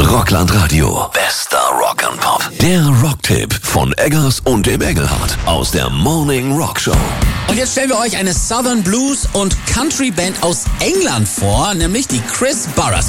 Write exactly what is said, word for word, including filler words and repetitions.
Rockland Radio. Bester Rock and Pop. Der Rocktipp von Eggers und dem Engelhardt aus der Morning Rock Show. Und jetzt stellen wir euch eine Southern Blues und Country Band aus England vor, nämlich die Chris Burrers.